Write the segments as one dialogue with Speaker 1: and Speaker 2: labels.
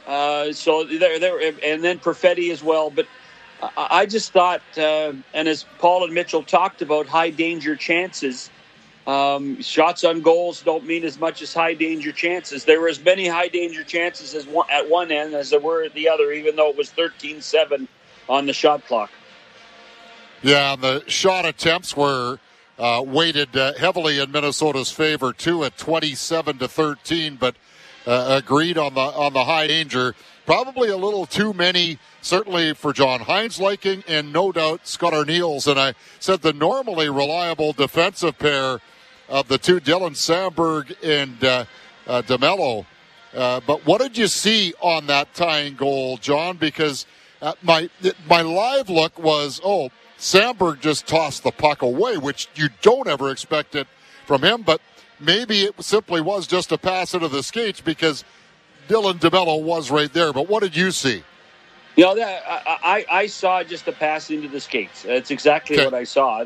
Speaker 1: So there, and then Perfetti as well. But I just thought, and as Paul and Mitchell talked about, high danger chances. Shots on goals don't mean as much as high danger chances. There were as many high danger chances at one end as there were at the other, even though it was 13-7 on the shot clock.
Speaker 2: Yeah, and the shot attempts were weighted heavily in Minnesota's favor too, at 27-13. But agreed on the high danger. Probably a little too many, certainly for John Hines' liking, and no doubt Scott Arniel's. And I said the normally reliable defensive pair of the two, Dylan Samberg and DeMello. But what did you see on that tying goal, John? Because my live look was, Samberg just tossed the puck away, which you don't ever expect it from him. But maybe it simply was just a pass into the skates because Dylan DeMello was right there. But what did you see?
Speaker 1: You know, I saw just a pass into the skates. That's exactly what I saw.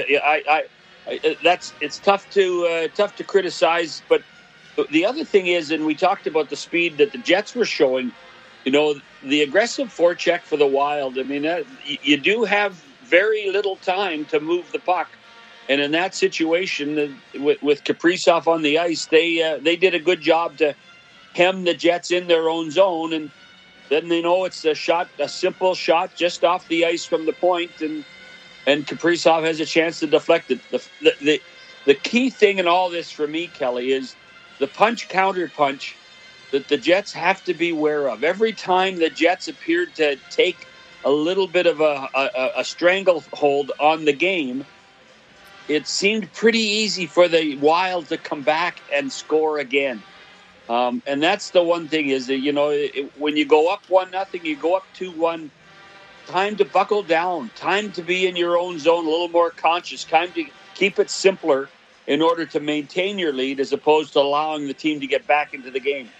Speaker 1: It's tough to criticize. But the other thing is, and we talked about the speed that the Jets were showing. You know, the aggressive forecheck for the Wild. I mean, you do have very little time to move the puck. And in that situation, with Kaprizov on the ice, they did a good job to hem the Jets in their own zone. And then they know it's a simple shot just off the ice from the point, and Kaprizov has a chance to deflect it. The key thing in all this for me, Kelly, is the punch-counter punch that the Jets have to be aware of. Every time the Jets appeared to take a little bit of a stranglehold on the game, it seemed pretty easy for the Wild to come back and score again. And that's the one thing is that, you know, when you go up 1-0, you go up 2-1, time to buckle down, time to be in your own zone, a little more conscious, time to keep it simpler in order to maintain your lead as opposed to allowing the team to get back into the game.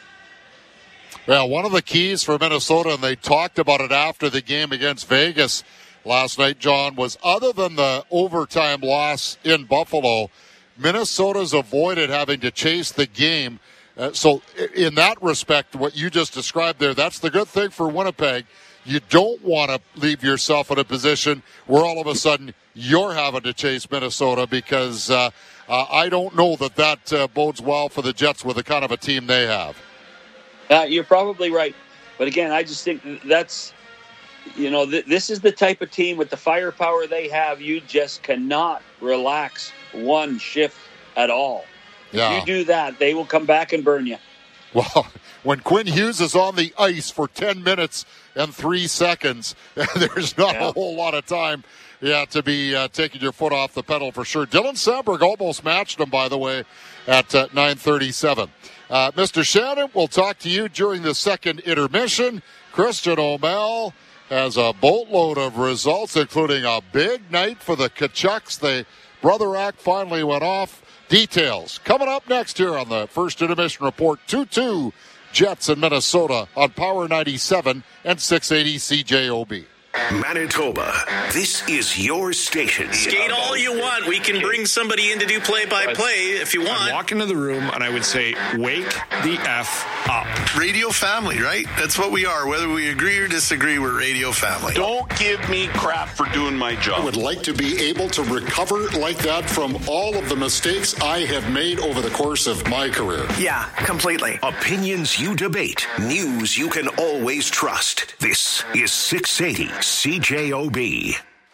Speaker 2: Well, one of the keys for Minnesota, and they talked about it after the game against Vegas last night, John, was other than the overtime loss in Buffalo, Minnesota's avoided having to chase the game. So in that respect, what you just described there, that's the good thing for Winnipeg. You don't want to leave yourself in a position where all of a sudden you're having to chase Minnesota, because I don't know that bodes well for the Jets with the kind of a team they have.
Speaker 1: You're probably right. But again, I just think that's, you know, this is the type of team with the firepower they have. You just cannot relax one shift at all.
Speaker 2: Yeah.
Speaker 1: If you do that, they will come back and burn you.
Speaker 2: Well, when Quinn Hughes is on the ice for 10 minutes and 3 seconds, there's not a whole lot of time to be taking your foot off the pedal for sure. Dylan Samberg almost matched him, by the way, at 9:37. Mr. Shannon, we'll talk to you during the second intermission. Christian O'Mell has a boatload of results, including a big night for the Kachucks. The Brother Act finally went off. Details coming up next here on the First Intermission Report. 2-2 Jets in Minnesota on Power 97 and 680 CJOB.
Speaker 3: Manitoba, this is your station.
Speaker 4: Skate all you want. We can bring somebody in to do play-by-play if you want.
Speaker 5: I'd walk into the room and I would say, wake the F up.
Speaker 6: Radio family, right? That's what we are. Whether we agree or disagree, we're radio family.
Speaker 7: Don't give me crap for doing my job.
Speaker 8: I would like to be able to recover like that from all of the mistakes I have made over the course of my career.
Speaker 9: Yeah, completely.
Speaker 3: Opinions you debate. News you can always trust. This is 680 CJOB.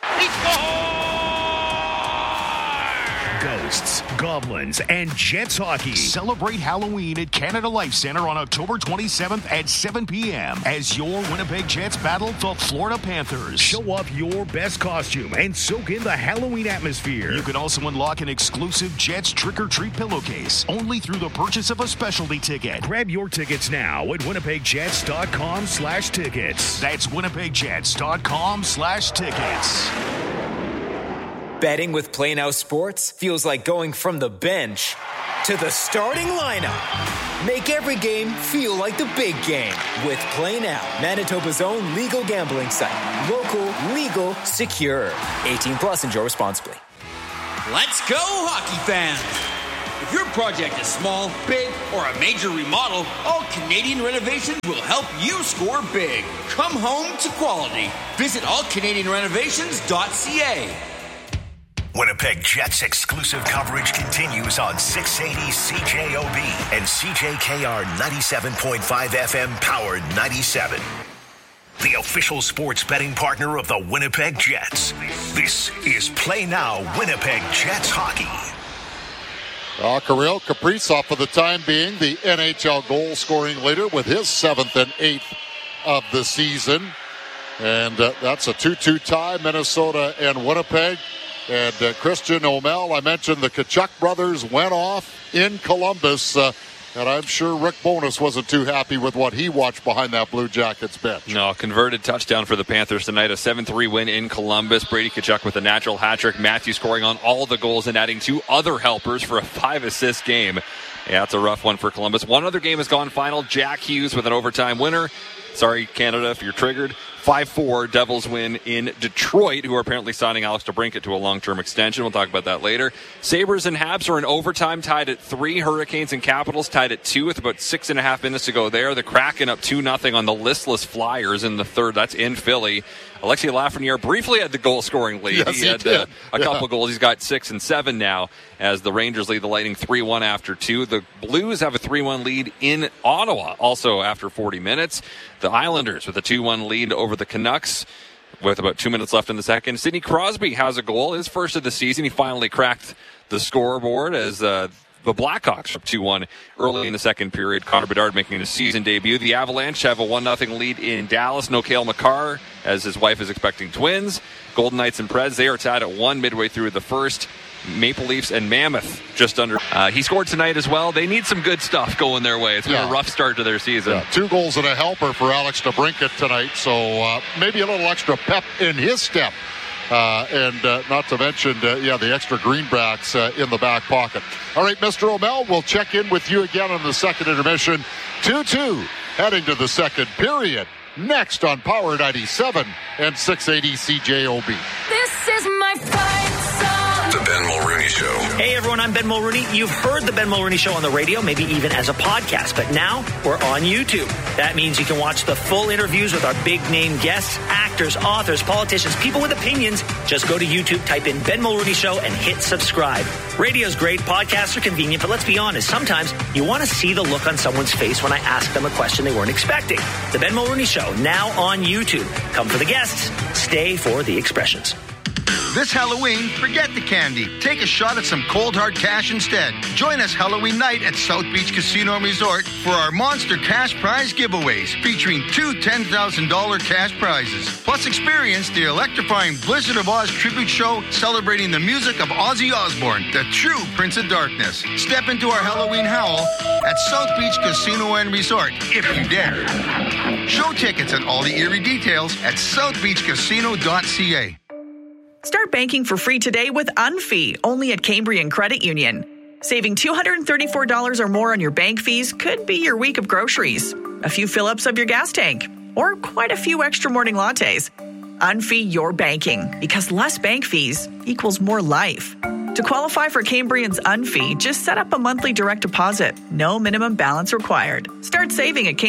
Speaker 10: Ghosts, Goblins, and Jets hockey. Celebrate Halloween at Canada Life Center on October 27th at 7 p.m. as your Winnipeg Jets battle the Florida Panthers. Show off your best costume and soak in the Halloween atmosphere. You can also unlock an exclusive Jets trick-or-treat pillowcase only through the purchase of a specialty ticket. Grab your tickets now at winnipegjets.com/tickets. That's winnipegjets.com/tickets.
Speaker 11: Betting with Play Now Sports feels like going from the bench to the starting lineup. Make every game feel like the big game with Play Now, Manitoba's own legal gambling site. Local, legal, secure. 18 plus, enjoy responsibly.
Speaker 12: Let's go, hockey fans!
Speaker 9: If your project is small, big, or a major remodel, All Canadian Renovations will help you score big. Come home to quality. Visit allcanadianrenovations.ca.
Speaker 3: Winnipeg Jets exclusive coverage continues on 680 CJOB and CJKR 97.5 FM Powered 97. The official sports betting partner of the Winnipeg Jets. This is Play Now Winnipeg Jets Hockey.
Speaker 2: Kirill Kaprizov, for the time being, the NHL goal-scoring leader with his 7th and 8th of the season. And that's a 2-2 tie, Minnesota and Winnipeg. And Christian O'Mel, I mentioned the Tkachuk brothers went off in Columbus. And I'm sure Rick Bowness wasn't too happy with what he watched behind that Blue Jackets bench.
Speaker 12: No, converted touchdown for the Panthers tonight. A 7-3 win in Columbus. Brady Tkachuk with a natural hat trick. Matthew scoring on all the goals and adding 2 other helpers for a 5-assist game. Yeah, it's a rough one for Columbus. One other game has gone final. Jack Hughes with an overtime winner. Sorry, Canada, if you're triggered. 5-4 Devils win in Detroit, who are apparently signing Alex DeBrincat to a long-term extension. We'll talk about that later. Sabres and Habs are in overtime, tied at 3. Hurricanes and Capitals tied at 2 with about 6.5 minutes to go there. The Kraken up 2-0 on the listless Flyers in the third. That's in Philly. Alexei Lafreniere briefly had the goal-scoring lead.
Speaker 2: Yes,
Speaker 12: he had a couple goals. He's got 6 and 7 now as the Rangers lead the Lightning 3-1 after 2. The Blues have a 3-1 lead in Ottawa, also after 40 minutes. The Islanders with a 2-1 lead over the Canucks with about 2 minutes left in the second. Sidney Crosby has a goal, his first of the season. He finally cracked the scoreboard as the Blackhawks up 2-1 early in the second period. Connor Bedard making his season debut. The Avalanche have a 1-0 lead in Dallas. No Cale Makar, as his wife is expecting twins. Golden Knights and Preds, they are tied at 1 midway through the first. Maple Leafs and Mammoth just under. He scored tonight as well. They need some good stuff going their way. It's been a rough start to their season.
Speaker 2: 2 goals and a helper for Alex DeBrincat tonight, so maybe a little extra pep in his step. And not to mention, the extra greenbacks in the back pocket. All right, Mr. O'Mel, we'll check in with you again on the second intermission. 2-2 heading to the second period. Next on Power 97 and 680 CJOB.
Speaker 13: This is my fight song.
Speaker 3: The Ben Mulrooney Show.
Speaker 14: Hey everyone, I'm Ben Mulrooney. You've heard the Ben Mulrooney Show on the radio, maybe even as a podcast, but now we're on YouTube. That means you can watch the full interviews with our big name guests, actors, authors, politicians, people with opinions. Just go to YouTube, type in Ben Mulrooney Show and hit subscribe. Radio's great, podcasts are convenient, but let's be honest, sometimes you want to see the look on someone's face when I ask them a question they weren't expecting. The Ben Mulrooney Show, now on YouTube. Come for the guests, stay for the expressions.
Speaker 15: This Halloween, forget the candy. Take a shot at some cold hard cash instead. Join us Halloween night at South Beach Casino and Resort for our monster cash prize giveaways featuring 2 $10,000 cash prizes. Plus experience the electrifying Blizzard of Oz tribute show celebrating the music of Ozzy Osbourne, the true Prince of Darkness. Step into our Halloween howl at South Beach Casino and Resort, if you dare. Show tickets and all the eerie details at southbeachcasino.ca.
Speaker 16: Start banking for free today with Unfee, only at Cambrian Credit Union. Saving $234 or more on your bank fees could be your week of groceries, a few fill-ups of your gas tank, or quite a few extra morning lattes. Unfee your banking, because less bank fees equals more life. To qualify for Cambrian's Unfee, just set up a monthly direct deposit. No minimum balance required. Start saving at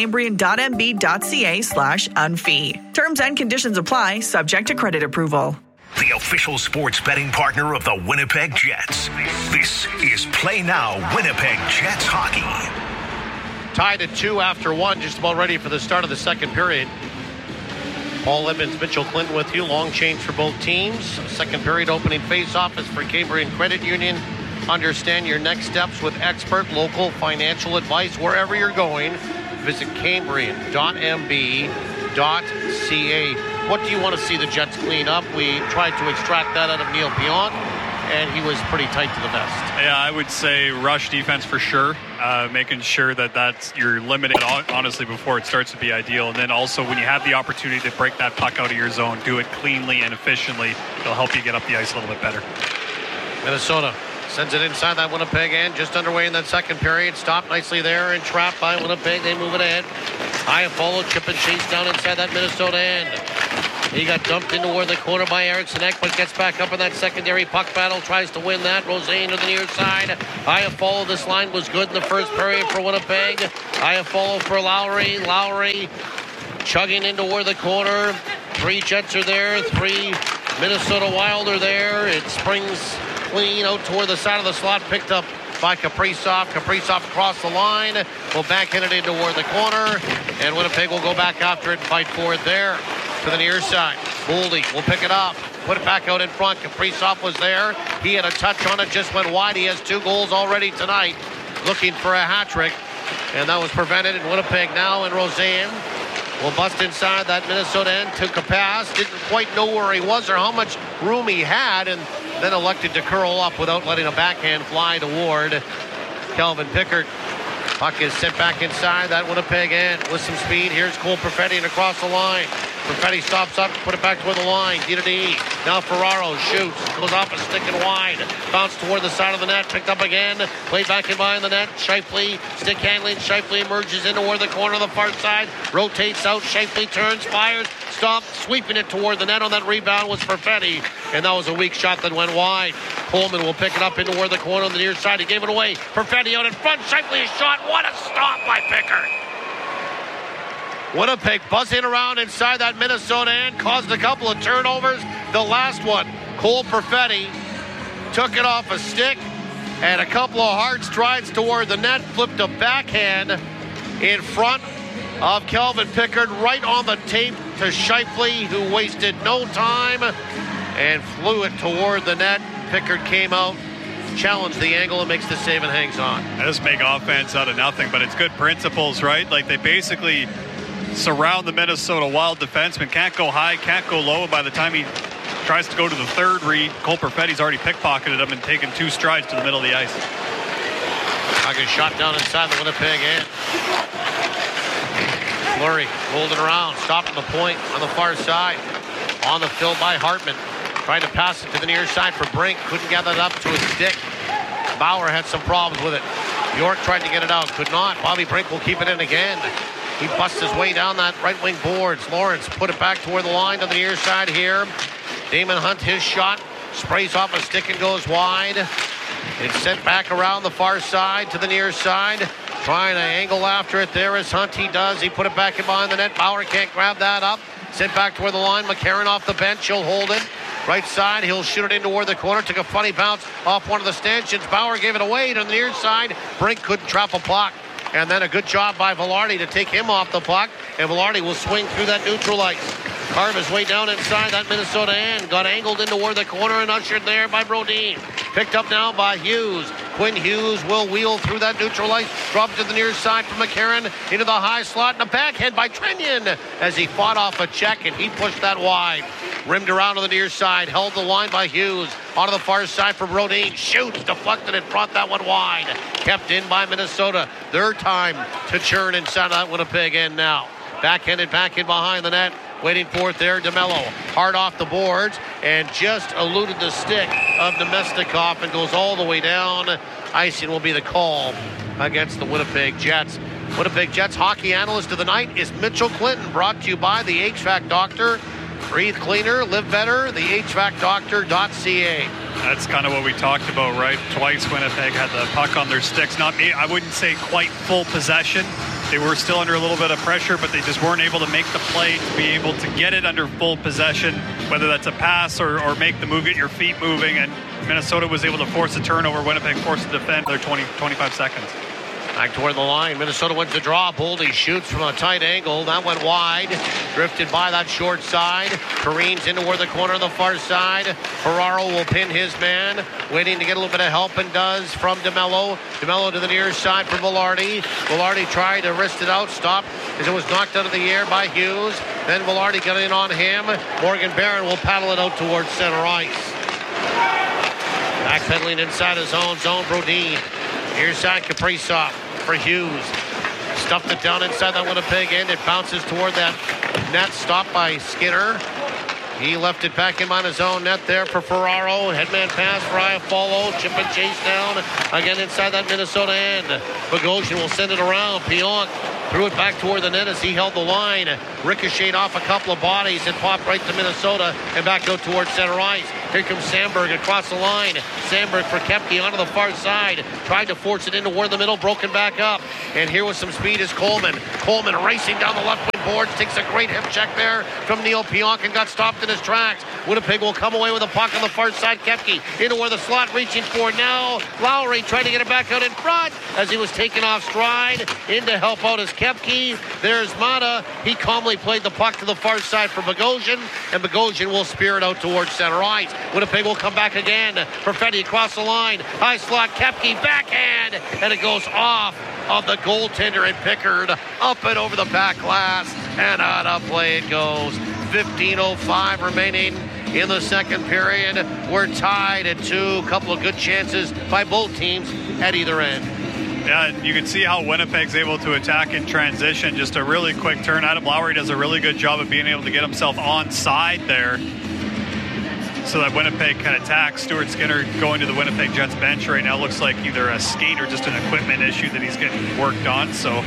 Speaker 16: cambrian.mb.ca/unfee. Terms and conditions apply, subject to credit approval.
Speaker 3: The official sports betting partner of the Winnipeg Jets. This is Play Now Winnipeg Jets Hockey.
Speaker 17: Tied at 2 after 1, just about ready for the start of the second period. Paul Edmonds, Mitchell Clinton with you. Long change for both teams. Second period opening face-off is for Cambrian Credit Union. Understand your next steps with expert local financial advice wherever you're going. Visit cambrian.mb.ca. What do you want to see the Jets clean up? We tried to extract that out of Neil Pionk, and he was pretty tight to the vest.
Speaker 18: Yeah, I would say rush defense for sure. Making sure that's you're limited, honestly, before it starts to be ideal. And then also when you have the opportunity to break that puck out of your zone, do it cleanly and efficiently. It'll help you get up the ice a little bit better.
Speaker 17: Minnesota sends it inside that Winnipeg end, just underway in that second period. Stopped nicely there and trapped by Winnipeg. They move it ahead. High and follow, chip and chase down inside that Minnesota end. He got dumped into where the corner by Eriksson Ek, but gets back up in that secondary puck battle, tries to win that. Rosén to the near side. Iafallo, this line was good in the first period for Winnipeg. Iafallo for Lowry. Lowry chugging into where the corner. 3 Jets are there. 3 Minnesota Wild are there. It springs clean out toward the side of the slot, picked up by Kaprizov. Kaprizov across the line. Will backhand it into toward the corner. And Winnipeg will go back after it and fight for it there. To the near side. Boldy will pick it up. Put it back out in front. Kaprizov was there. He had a touch on it, just went wide. He has 2 goals already tonight. Looking for a hat trick. And that was prevented. And Winnipeg now, and Rosén will bust inside that Minnesota end. Took a pass. Didn't quite know where he was or how much room he had. And then elected to curl up without letting a backhand fly toward Calvin Pickard. Puck is sent back inside that Winnipeg end with some speed. Here's Cole Perfetti and across the line. Perfetti stops up, put it back toward the line. D-to-D. Now Ferraro shoots. Goes off a stick and wide. Bounce toward the side of the net. Picked up again. Played back in behind the net. Scheifele. Stick handling. Scheifele emerges into where the corner of the far side. Rotates out. Scheifele turns. Fires. Stops. Sweeping it toward the net on that rebound was Perfetti. And that was a weak shot that went wide. Coleman will pick it up into where the corner on the near side. He gave it away. Perfetti out in front. Scheifele's shot. What a stop by Pickard. Winnipeg buzzing around inside that Minnesota end, caused a couple of turnovers. The last one, Cole Perfetti took it off a stick and a couple of hard strides toward the net, flipped a backhand in front of Calvin Pickard, right on the tape to Scheifele, who wasted no time and flew it toward the net. Pickard came out, challenged the angle, and makes the save and hangs on.
Speaker 18: That doesn't make offense out of nothing, but it's good principles, right? Like, they basically surround the Minnesota Wild defenseman. Can't go high, can't go low. And by the time he tries to go to the third read, Cole Perfetti's already pickpocketed him and taken 2 strides to the middle of the ice.
Speaker 17: Puck is shot down inside the Winnipeg end. Fleury holding around, stopping the point on the far side. On the fill by Hartman. Trying to pass it to the near side for Brink. Couldn't get it up to his stick. Bauer had some problems with it. York tried to get it out. Could not. Bobby Brink will keep it in again. He busts his way down that right wing boards. Lawrence put it back toward the line to the near side here. Damon Hunt, his shot. Sprays off a stick and goes wide. It's sent back around the far side to the near side. Trying to angle after it. There is Hunt. He does. He put it back in behind the net. Bauer can't grab that up. Sent back toward the line. McCarron off the bench. He'll hold it. Right side, he'll shoot it in toward the corner. Took a funny bounce off one of the stanchions. Bauer gave it away to the near side. Brink couldn't trap a puck. And then a good job by Velarde to take him off the puck. And Velarde will swing through that neutral ice. Carve his way down inside that Minnesota end. Got angled into toward the corner and ushered there by Brodin. Picked up now by Hughes. Quinn Hughes will wheel through that neutral ice. Drop to the near side for McCarron. Into the high slot. And a backhand by Trenyon as he fought off a check and he pushed that wide. Rimmed around to the near side. Held the line by Hughes. On to the far side for Brodin. Shoots. Deflected and brought that one wide. Kept in by Minnesota. Their time to churn inside of that Winnipeg end now. Backhanded back in behind the net. Waiting for it there. DeMello. Hard off the boards. And just eluded the stick of Nemestikov and goes all the way down. Icing will be the call against the Winnipeg Jets. Winnipeg Jets hockey analyst of the night is Mitchell Clinton. Brought to you by the HVAC Doctor. Breathe cleaner, live better, the HVACdoctor.ca.
Speaker 18: That's kind of what we talked about, right? Twice Winnipeg had the puck on their sticks. I wouldn't say quite full possession. They were still under a little bit of pressure, but they just weren't able to make the play to be able to get it under full possession, whether that's a pass or make the move, get your feet moving. And Minnesota was able to force a turnover. Winnipeg forced to defend their 25 seconds.
Speaker 17: Back toward the line. Minnesota wins the draw. Boldy shoots from a tight angle. That went wide. Drifted by that short side. Careens into where the corner of the far side. Ferraro will pin his man. Waiting to get a little bit of help and does from DeMello. DeMello to the near side for Velarde. Velarde tried to wrist it out. Stopped as it was knocked out of the air by Hughes. Then Velarde got in on him. Morgan Barron will paddle it out towards center ice. Backpedaling inside his own zone. Brodin. Near side Kaprizov for Hughes. Stuffed it down inside that Winnipeg end. It bounces toward that net. Stopped by Skinner. He left it back in on his own net there for Ferraro. Headman pass for Iafallo. Chip and chase down. Again inside that Minnesota end. Bogosian will send it around. Pionk threw it back toward the net as he held the line. Ricocheted off a couple of bodies and popped right to Minnesota and back out towards center ice. Here comes Sandberg across the line. Sandberg for Koepke onto the far side. Tried to force it into toward the middle. Broken back up. And here with some speed is Coleman. Coleman racing down the left wing boards. Takes a great hip check there from Neil Pionk and got stopped in his tracks. Winnipeg will come away with a puck on the far side. Koepke into where the slot reaching for now. Lowry trying to get it back out in front as he was taken off stride. In to help out is Koepke. There's Mata. He calmly played the puck to the far side for Bogosian, and Bogosian will spear it out towards center ice. Winnipeg will come back again. Perfetti across the line. High slot. Koepke backhand, and it goes off of the goaltender and Pickard up and over the back glass, and out of play it goes. 15:05 remaining in the second period. We're tied at 2. A couple of good chances by both teams at either end.
Speaker 18: Yeah, and you can see how Winnipeg's able to attack in transition. Just a really quick turn. Adam Lowry does a really good job of being able to get himself onside there so that Winnipeg can attack. Stuart Skinner going to the Winnipeg Jets bench right now. Looks like either a skate or just an equipment issue that he's getting worked on. So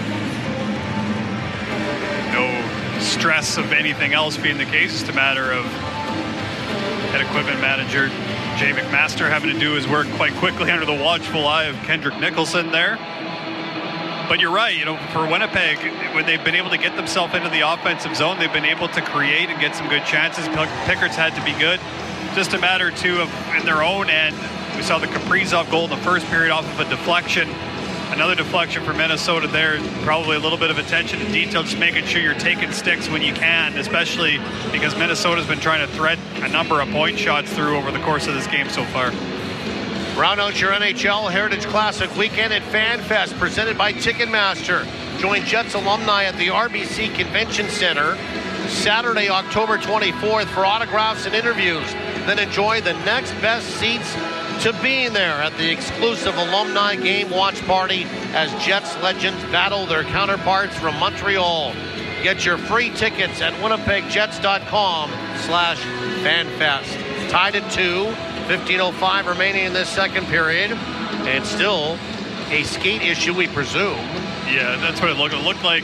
Speaker 18: no stress of anything else being the case. Just a matter of head equipment manager Jay McMaster having to do his work quite quickly under the watchful eye of Kendrick Nicholson there. But you're right, for Winnipeg, when they've been able to get themselves into the offensive zone, they've been able to create and get some good chances. Pickard's had to be good. Just a matter, too, of in their own end. We saw the Kaprizov goal in the first period off of a deflection. Another deflection for Minnesota there. Probably a little bit of attention to detail, just making sure you're taking sticks when you can, especially because Minnesota's been trying to thread a number of point shots through over the course of this game so far.
Speaker 17: Round out your NHL Heritage Classic weekend at FanFest, presented by Ticketmaster. Join Jets alumni at the RBC Convention Center Saturday, October 24th for autographs and interviews. Then enjoy the next best seats to being there at the exclusive alumni game watch party as Jets legends battle their counterparts from Montreal. Get your free tickets at winnipegjets.com/fanfest. Tied at 2, 15:05 remaining in this second period, and still a skate issue, we presume.
Speaker 18: Yeah, that's what it looked. It looked like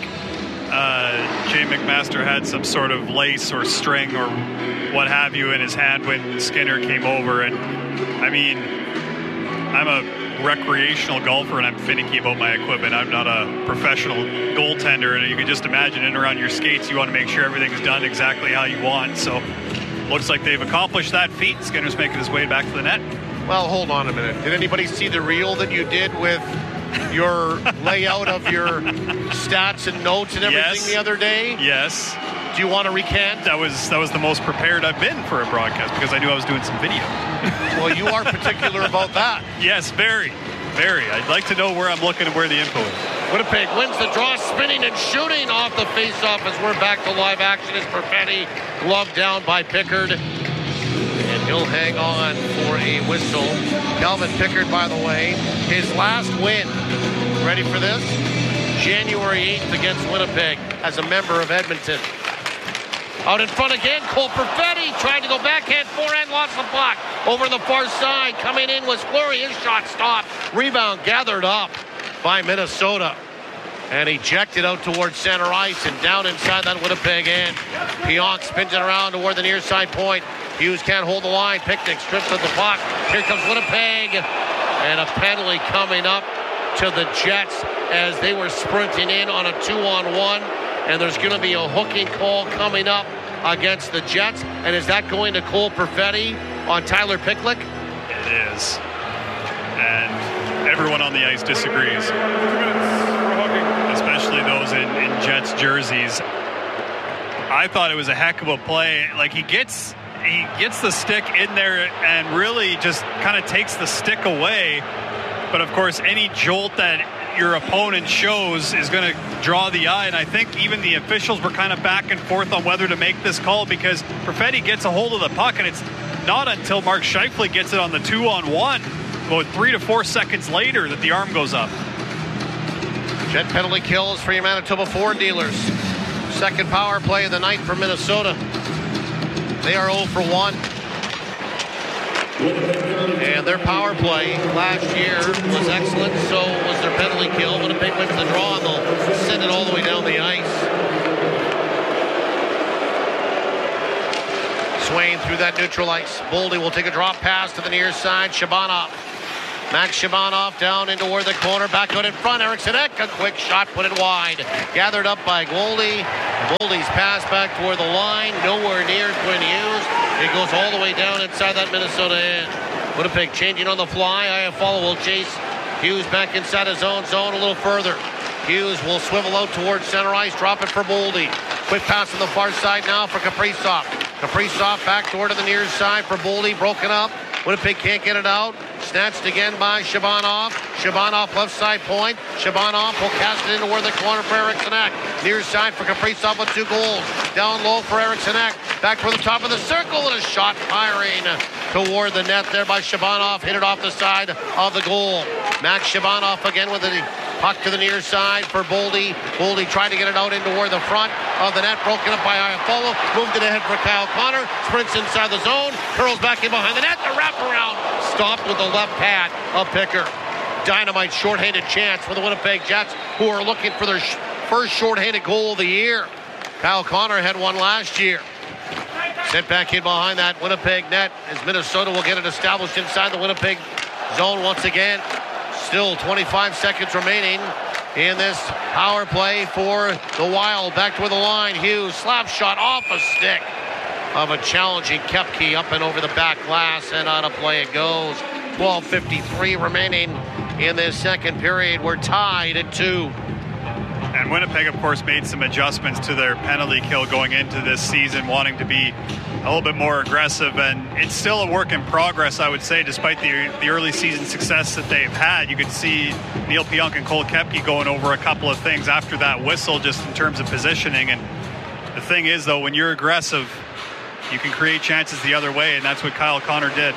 Speaker 18: Jay McMaster had some sort of lace or string or what have you in his hand when Skinner came over. And I mean, I'm a recreational golfer and I'm finicky about my equipment. I'm not a professional goaltender, and you can just imagine in and around your skates, you want to make sure everything's done exactly how you want. So looks like they've accomplished that feat. Skinner's making his way back to the net.
Speaker 17: Well, hold on a minute. Did anybody see the reel that you did with your layout of your stats and notes and everything the other day?
Speaker 18: Yes.
Speaker 17: Do you want to recant?
Speaker 18: That was the most prepared I've been for a broadcast because I knew I was doing some video.
Speaker 17: Well, you are particular about that.
Speaker 18: Yes, very. I'd like to know where I'm looking and where the info is.
Speaker 17: Winnipeg wins the draw, spinning and shooting off the face-off as we're back to live action as Perfetti gloved down by Pickard. And he'll hang on for a whistle. Calvin Pickard, by the way, his last win. Ready for this? January 8th against Winnipeg as a member of Edmonton. Out in front again, Cole Perfetti tried to go backhand, forehand, lost the puck. Over the far side, coming in was Fleury. His shot stopped. Rebound gathered up by Minnesota. And ejected out towards center ice and down inside that Winnipeg end. Pionk spins it around toward the near side point. Hughes can't hold the line. Picnic strips of the puck. Here comes Winnipeg. And a penalty coming up to the Jets as they were sprinting in on a 2-on-1. And there's going to be a hooking call coming up against the Jets. And is that going to Cole Perfetti on Tyler Picklick?
Speaker 18: It is. And everyone on the ice disagrees. Especially those in Jets jerseys. I thought it was a heck of a play. Like he gets the stick in there and really just kind of takes the stick away. But of course, any jolt that your opponent shows is going to draw the eye, and I think even the officials were kind of back and forth on whether to make this call because Perfetti gets a hold of the puck, and it's not until Mark Scheifele gets it on the 2-on-1 about 3 to 4 seconds later that the arm goes up.
Speaker 17: Jet penalty kills for your Manitoba Ford dealers. Second power play of the night for Minnesota. They are 0 for 1. And their power play last year was excellent, so was their penalty kill. Winnipeg wins the draw, and they'll send it all the way down the ice. Swain through that neutral ice. Boldy will take a drop pass to the near side. Shabanov. Max Shabanov down into where the corner. Back out in front. Eriksson Ek, a quick shot, put it wide. Gathered up by Goldie. Goldie's pass back toward the line. Nowhere near Quinn Hughes. It goes all the way down inside that Minnesota end. Winnipeg changing on the fly. Iafallo will chase Hughes back inside his own zone a little further. Hughes will swivel out towards center ice. Drop it for Boldy. Quick pass on the far side now for Kaprizov. Kaprizov back toward to the near side for Boldy. Broken up. Winnipeg can't get it out. Snatched again by Shabanov. Shabanov left side point. Shabanov will cast it into where the corner for Eriksson Ek. Near side for Kaprizov with 2 goals. Down low for Eriksson Ek. Back toward the top of the circle and a shot firing toward the net there by Shabanov. Hit it off the side of the goal. Max Shabanov again with the puck to the near side for Boldy. Boldy tried to get it out into where the front of the net. Broken up by Iafallo. Moved it ahead for Kyle Connor. Sprints inside the zone. Curls back in behind the net. The wraparound stopped with the left pad of Picker. Dynamite shorthanded chance for the Winnipeg Jets, who are looking for their first shorthanded goal of the year. Kyle Connor had one last year. Sent back in behind that Winnipeg net as Minnesota will get it established inside the Winnipeg zone once again. Still 25 seconds remaining in this power play for the Wild. Back toward the line. Hughes, slap shot off a stick of a challenging Koepke up and over the back glass, and out of play it goes. 12:53 remaining in this second period. We're tied at 2.
Speaker 18: And Winnipeg, of course, made some adjustments to their penalty kill going into this season, wanting to be a little bit more aggressive. And it's still a work in progress, I would say, despite the early season success that they've had. You could see Neil Pionk and Cole Koepke going over a couple of things after that whistle, just in terms of positioning. And the thing is, though, when you're aggressive, you can create chances the other way, and that's what Kyle Connor did.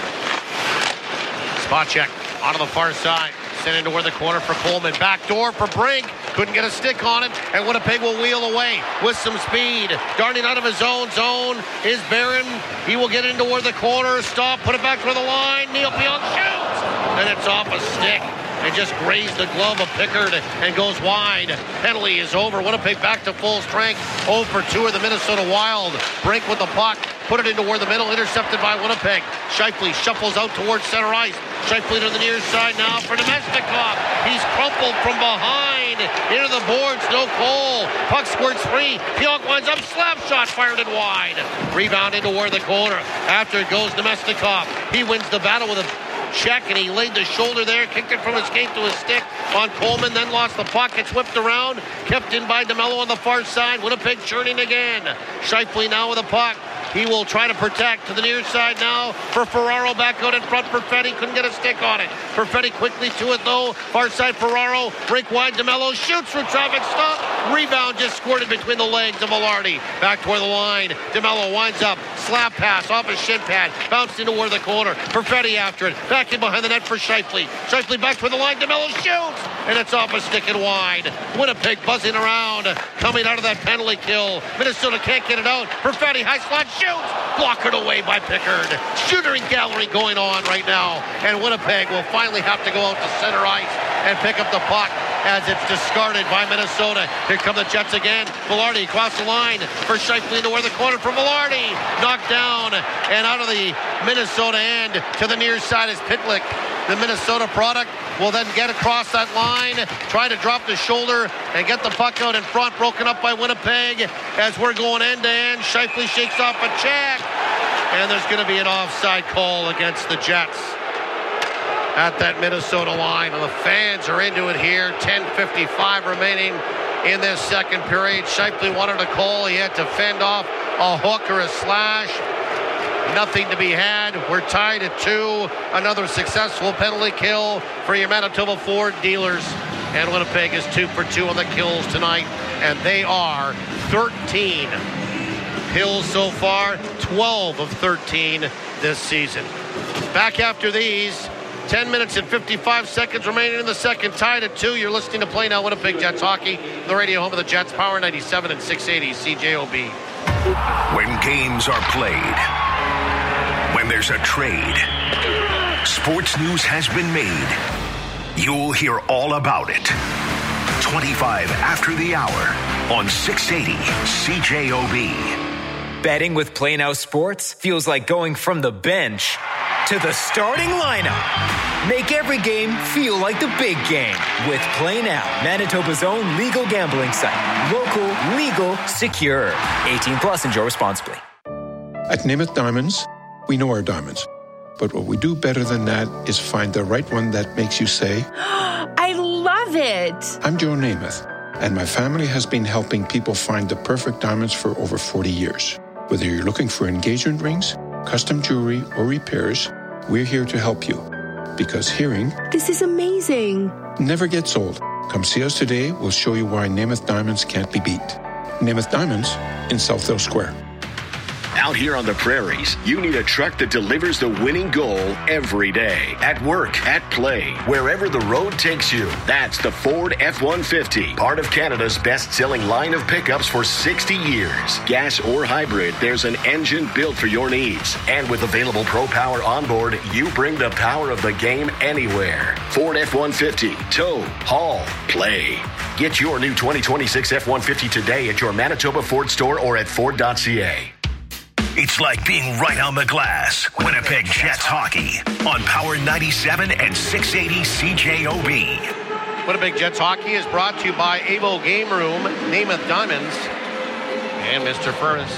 Speaker 17: Spot check out of the far side. Sent into where the corner for Coleman. Back door for Brink. Couldn't get a stick on it, and Winnipeg will wheel away with some speed. Darting out of his own zone is Barron. He will get into where the corner. Stop, put it back for the line. Neil Pionk shoots, and it's off a stick. It just grazed the glove of Pickard and goes wide. Penalty is over. Winnipeg back to full strength. 0 for 2 of the Minnesota Wild. Brink with the puck. Put it into where the middle. Intercepted by Winnipeg. Scheifele shuffles out towards center ice. Scheifele to the near side now for Nemesnikov. He's crumpled from behind. Into the boards. No goal. Puck squirts free. Pionk winds up. Slap shot fired it wide. Rebound into where the corner. After it goes Nemesnikov. He wins the battle with a check, and he laid the shoulder there, kicked it from his skate to his stick on Coleman, then lost the puck. It's whipped around, kept in by DeMello on the far side. Winnipeg churning again. Scheifele now with a puck. He will try to protect to the near side now for Ferraro. Back out in front. Perfetti couldn't get a stick on it. Perfetti quickly to it though. Far side Ferraro. Break wide. DeMello shoots through traffic stop. Rebound just squirted between the legs of Velarde. Back toward the line. DeMello winds up. Slap pass off his shin pad. Bounced into where the corner. Perfetti after it. Back in behind the net for Scheifele. Scheifele back toward the line. DeMello shoots. And it's off a stick and wide. Winnipeg buzzing around. Coming out of that penalty kill. Minnesota can't get it out. Perfetti high slot shoots. Blockered away by Pickard. Shooting gallery going on right now. And Winnipeg will finally have to go out to center ice and pick up the puck as it's discarded by Minnesota. Here come the Jets again. Velarde across the line for Scheifele into where the corner for Velarde. Knocked down and out of the Minnesota end to the near side is Pitlick. The Minnesota product will then get across that line, try to drop the shoulder and get the puck out in front, broken up by Winnipeg as we're going end to end. Scheifele shakes off a check, and there's going to be an offside call against the Jets at that Minnesota line. And the fans are into it here. 10:55 remaining in this second period. Scheifele wanted a call. He had to fend off a hook or a slash. Nothing to be had. We're tied at 2. Another successful penalty kill for your Manitoba Ford dealers. And Winnipeg is 2 for 2 on the kills tonight. And they are 13 kills so far. 12 of 13 this season. Back after these. 10 minutes and 55 seconds remaining in the second. Tied at 2. You're listening to Play Now Winnipeg Jets Hockey. The radio home of the Jets. Power 97 and 680 CJOB.
Speaker 3: When games are played, when there's a trade, sports news has been made. You'll hear all about it. 25 after the hour on 680 CJOB.
Speaker 11: Betting with Play Now Sports feels like going from the bench to the starting lineup. Make every game feel like the big game with Play Now, Manitoba's own legal gambling site. Local, legal, secure. 18 plus. Enjoy responsibly.
Speaker 19: At Namath Diamonds, we know our diamonds. But what we do better than that is find the right one that makes you say,
Speaker 20: I love it.
Speaker 19: I'm Joe Namath, and my family has been helping people find the perfect diamonds for over 40 years. Whether you're looking for engagement rings, custom jewelry, or repairs, we're here to help you. Because hearing,
Speaker 20: this is amazing,
Speaker 19: never gets old. Come see us today. We'll show you why Namath Diamonds can't be beat. Namath Diamonds in Southdale Square.
Speaker 21: Out here on the prairies, you need a truck that delivers the winning goal every day. At work, at play, wherever the road takes you. That's the Ford F-150, part of Canada's best-selling line of pickups for 60 years. Gas or hybrid, there's an engine built for your needs. And with available Pro Power onboard, you bring the power of the game anywhere. Ford F-150, tow, haul, play. Get your new 2026 F-150 today at your Manitoba Ford store or at Ford.ca.
Speaker 3: It's like being right on the glass. Winnipeg Jets hockey on Power 97 and 680 CJOB.
Speaker 17: Winnipeg Jets hockey is brought to you by Avo Game Room, Namath Diamonds, and Mr. Furnace.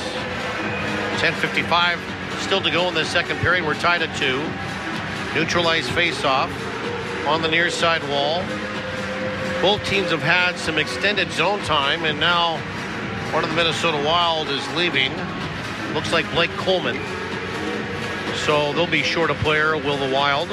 Speaker 17: 10:55 still to go in the second period. We're tied at 2. Neutralized face-off on the near side wall. Both teams have had some extended zone time, and now one of the Minnesota Wild is leaving. Looks like Blake Coleman. So they'll be short a player, will the Wild.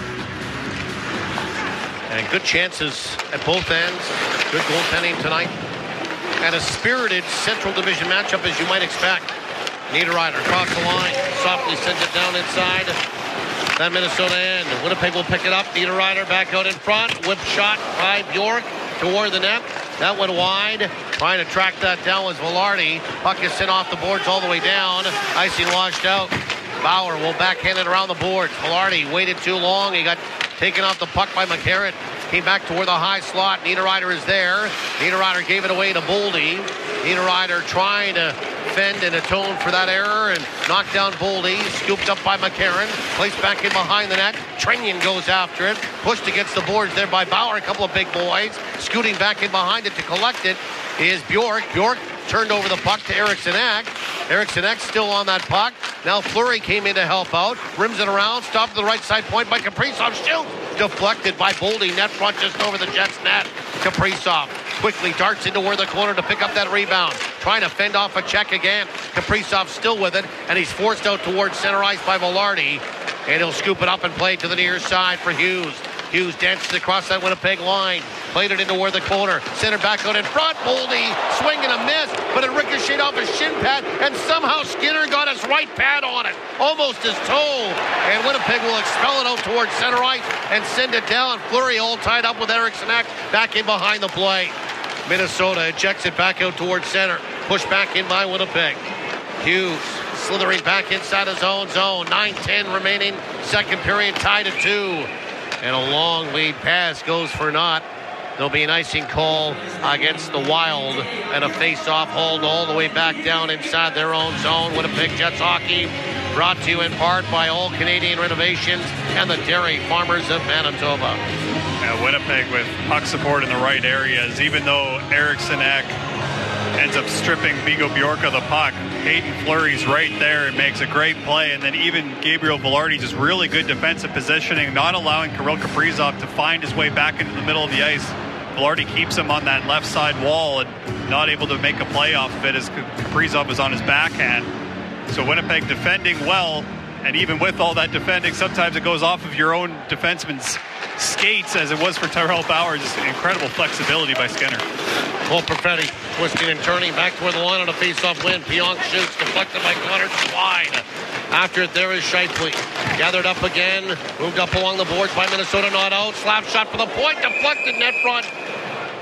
Speaker 17: And good chances at both ends. Good goaltending tonight. And a spirited Central Division matchup, as you might expect. Niederreiter across the line. Softly sends it down inside that Minnesota end. Winnipeg will pick it up. Niederreiter back out in front. Whip shot by Bjork toward the net. That went wide. Trying to track that down was Velarde. Puck is sent off the boards all the way down. Icing washed out. Bauer will backhand it around the boards. Velarde waited too long. He got taken off the puck by McCarron. Came back toward the high slot. Niederreiter is there. Niederreiter gave it away to Boldy. Niederreiter trying to fend and atone for that error and knocked down Boldy. Scooped up by McCarron. Placed back in behind the net. Trennian goes after it. Pushed against the boards there by Bauer. A couple of big boys. Scooting back in behind it to collect it is Bjork. Bjork turned over the puck to Eriksson Ek. Eriksson Ek still on that puck. Now Fleury came in to help out. Rims it around. Stopped at the right side point by Kaprizov. Shoots. Deflected by Boldy. Net front just over the Jets net. Kaprizov quickly darts into where the corner to pick up that rebound. Trying to fend off a check again. Kaprizov still with it. And he's forced out towards center ice by Velarde. And he'll scoop it up and play to the near side for Hughes. Hughes dances across that Winnipeg line. Played it into where the corner. Center back out in front. Boldy swing and a miss, but it ricocheted off his shin pad, and somehow Skinner got his right pad on it. Almost his toe. And Winnipeg will expel it out towards center ice and send it down. Fleury all tied up with Eriksson Ek back in behind the play. Minnesota ejects it back out towards center. Pushed back in by Winnipeg. Hughes slithering back inside his own zone. 9:10 remaining. Second period tied at 2. And a long lead pass goes for naught. There'll be an icing call against the Wild and a face-off hold all the way back down inside their own zone. Winnipeg Jets hockey brought to you in part by All Canadian Renovations and the Dairy Farmers of Manitoba.
Speaker 18: Winnipeg with puck support in the right areas. Even though Eriksson Ek ends up stripping Vigo Bjork of the puck, Hayden Fleury's right there and makes a great play. And then even Gabriel Velarde, just really good defensive positioning, not allowing Kirill Kaprizov to find his way back into the middle of the ice. Velarde keeps him on that left side wall and not able to make a play off of it as Kaprizov is on his backhand. So Winnipeg defending well, and even with all that defending, sometimes it goes off of your own defenseman's skates, as it was for Tyrell Bauer. Just incredible flexibility by Skinner.
Speaker 17: Cole Perfetti twisting and turning back toward the line on a face-off win. Pionk shoots, deflected by Connor, wide. After it, there is Shipley. Gathered up again, moved up along the boards by Minnesota, not out. Slap shot for the point, deflected net front.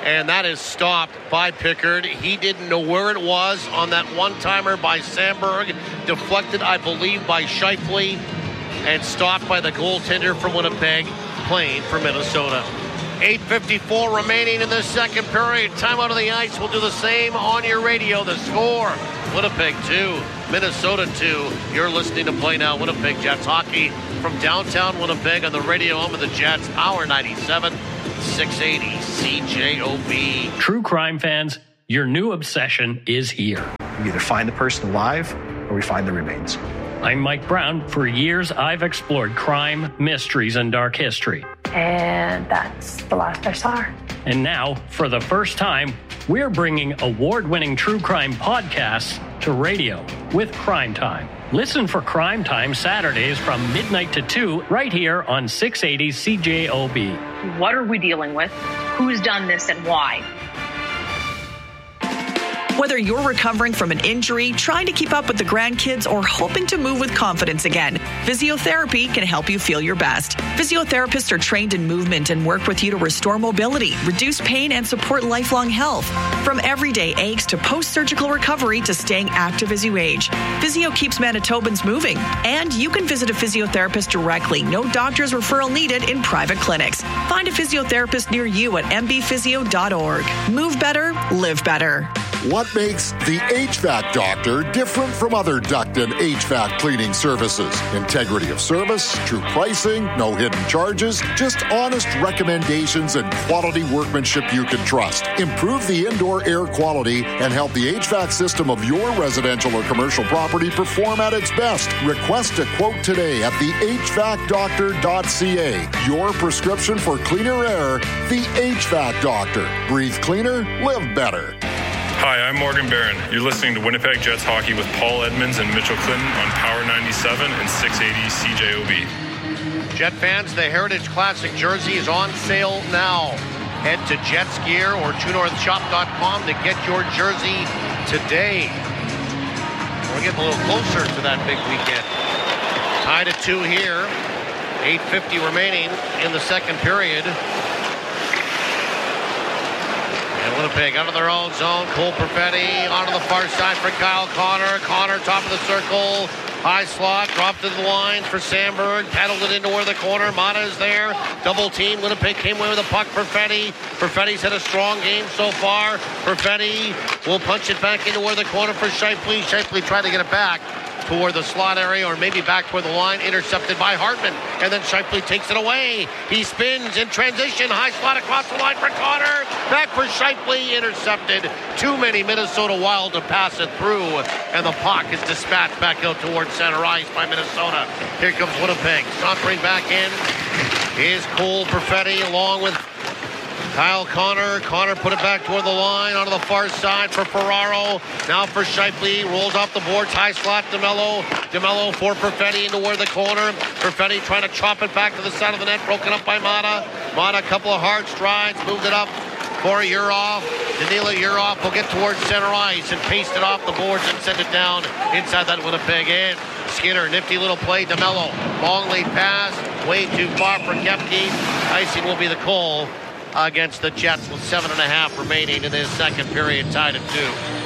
Speaker 17: And that is stopped by Pickard. He didn't know where it was on that one-timer by Sandberg. Deflected, I believe, by Scheifele. And stopped by the goaltender from Winnipeg, playing for Minnesota. 8:54 remaining in the second period. Time out of the ice. We'll do the same on your radio. The score, Winnipeg 2, Minnesota 2. You're listening to Play Now Winnipeg Jets hockey from downtown Winnipeg on the radio home of the Jets, Power 97, 680 CJOB.
Speaker 1: True crime fans, your new obsession is here.
Speaker 22: We either find the person alive or we find the remains.
Speaker 1: I'm Mike Brown. For years, I've explored crime, mysteries, and dark history.
Speaker 23: And that's the last I saw her.
Speaker 1: And now, for the first time, we're bringing award-winning true crime podcasts to radio with Crime Time. Listen for Crime Time Saturdays from midnight to 2 right here on 680 CJOB.
Speaker 23: What are we dealing with? Who's done this and why?
Speaker 16: Whether you're recovering from an injury, trying to keep up with the grandkids, or hoping to move with confidence again, physiotherapy can help you feel your best. Physiotherapists are trained in movement and work with you to restore mobility, reduce pain, and support lifelong health. From everyday aches to post-surgical recovery to staying active as you age, Physio keeps Manitobans moving. And you can visit a physiotherapist directly. No doctor's referral needed in private clinics. Find a physiotherapist near you at mbphysio.org. Move better, live better.
Speaker 8: What makes the HVAC Doctor different from other duct and HVAC cleaning services? Integrity of service, true pricing, no hidden charges, just honest recommendations and quality workmanship you can trust. Improve the indoor air quality and help the HVAC system of your residential or commercial property perform at its best. Request a quote today at thehvacdoctor.ca. Your prescription for cleaner air, the HVAC Doctor. Breathe cleaner, live better.
Speaker 24: Hi, I'm Morgan Barron. You're listening to Winnipeg Jets hockey with Paul Edmonds and Mitchell Clinton on Power 97 and 680 CJOB.
Speaker 17: Jet fans, the Heritage Classic jersey is on sale now. Head to Jets Gear or TrueNorthShop.com to get your jersey today. We're getting a little closer to that big weekend. Tied at 2 here. 8:50 remaining in the second period. And Winnipeg out of their own zone. Cole Perfetti onto the far side for Kyle Connor. Connor top of the circle. High slot. Dropped to the line for Sandberg. Paddled it into where the corner. Mata is there. Double team. Winnipeg came away with a puck. Perfetti. Perfetti's had a strong game so far. Perfetti will punch it back into where the corner for Scheifele. Scheifele tried to get it back toward the slot area or maybe back toward the line. Intercepted by Hartman. And then Scheifele takes it away. He spins in transition. High slot across the line for Connor. Back for Scheifele. Intercepted. Too many Minnesota Wild to pass it through. And the puck is dispatched back out towards center ice by Minnesota. Here comes Winnipeg. Sauntering back in is Cole Perfetti along with Kyle Connor. Connor put it back toward the line onto the far side for Ferraro. Now for Scheifele. Rolls off the boards. High slot DeMello. DeMello for Perfetti into where the corner. Perfetti trying to chop it back to the side of the net. Broken up by Mata. Mata, a couple of hard strides. Moved it up for Urov. Danila Urov will get towards center ice and paste it off the boards and send it down inside that Winnipeg end. Skinner, nifty little play. DeMello. Long lead pass. Way too far for Kepke. Icing will be the call against the Jets with 7.5 remaining in this second period, tied at 2.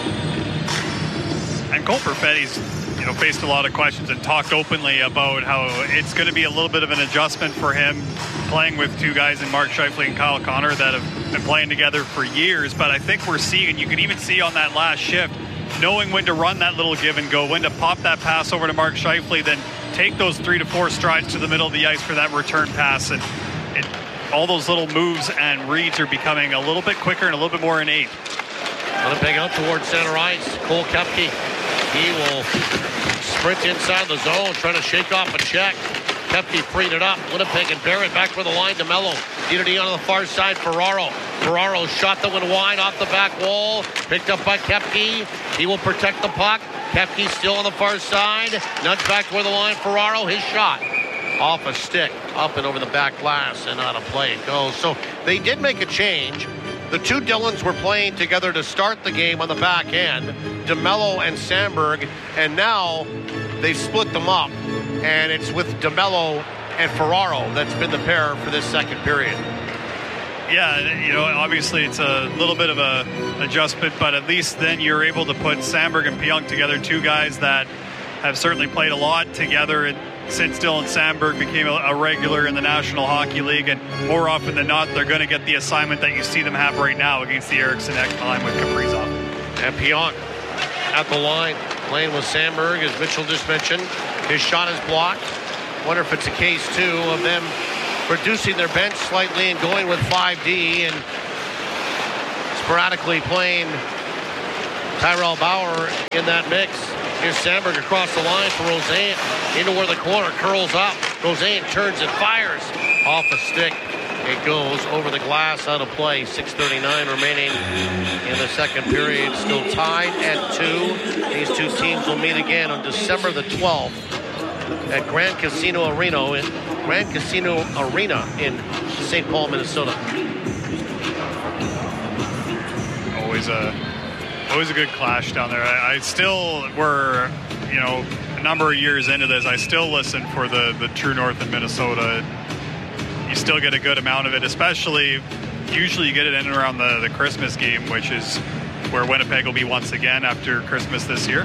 Speaker 18: And Cole Perfetti's, faced a lot of questions and talked openly about how it's going to be a little bit of an adjustment for him playing with two guys in Mark Scheifele and Kyle Connor that have been playing together for years. But I think we're seeing, and you can even see on that last shift, knowing when to run that little give and go, when to pop that pass over to Mark Scheifele, then take those 3 to 4 strides to the middle of the ice for that return pass. And all those little moves and reads are becoming a little bit quicker and a little bit more innate.
Speaker 17: Winnipeg out towards center ice. Cole Kepke. He will sprint inside the zone, trying to shake off a check. Kepke freed it up. Winnipeg and Barrett back for the line. DeMello. Unity on the far side. Ferraro. Ferraro shot that went wide off the back wall. Picked up by Kepke. He will protect the puck. Kepke still on the far side. Nudge back toward the line. Ferraro, his shot. Off a stick, up and over the back glass, and out of play it goes. So they did make a change. The two Dylans were playing together to start the game on the back end, DeMello and Sandberg, and now they've split them up, and it's with DeMello and Ferraro that's been the pair for this second period.
Speaker 18: Yeah, obviously it's a little bit of a adjustment, but at least then you're able to put Sandberg and Pionk together, two guys that have certainly played a lot together since Dylan Sandberg became a regular in the National Hockey League, and more often than not, they're going to get the assignment that you see them have right now against the Eriksson Ek line with Kaprizov.
Speaker 17: And Pionk at the line, playing with Sandberg, as Mitchell just mentioned. His shot is blocked. Wonder if it's a case, too, of them reducing their bench slightly and going with 5D and sporadically playing Tyrell Bauer in that mix. Here's Sandberg across the line for Rosen. Into where the corner curls up. Rosen turns and fires off a stick. It goes over the glass, out of play. 6:39 remaining in the second period. Still tied at 2. These two teams will meet again on December the 12th at Grand Casino Arena in St. Paul, Minnesota.
Speaker 18: Always a good clash down there. I still, we're, a number of years into this, I still listen for the True North in Minnesota. You still get a good amount of it, especially, usually you get it in and around the Christmas game, which is where Winnipeg will be once again after Christmas this year.